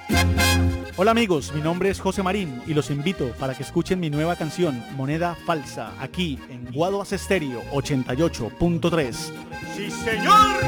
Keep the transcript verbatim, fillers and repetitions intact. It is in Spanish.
Hola amigos, mi nombre es José Marín y los invito para que escuchen mi nueva canción Moneda Falsa aquí en Guaduas Estéreo ochenta y ocho punto tres. ¡Sí, señor!